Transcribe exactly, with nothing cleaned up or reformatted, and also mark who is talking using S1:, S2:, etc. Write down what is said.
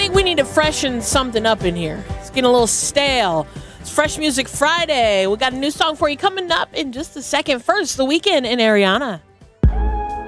S1: think we need to freshen something up in here. It's getting a little stale. It's Fresh Music Friday. We got a new song for you coming up in just a second. First, The Weeknd and Ariana.